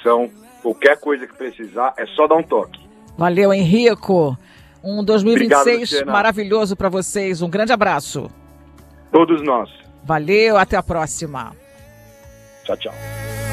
disposição. Qualquer coisa que precisar, é só dar um toque. Valeu, Henrico. Um 2026 Obrigado, maravilhoso para vocês. Um grande abraço. Todos nós. Valeu, até a próxima. Tchau, tchau.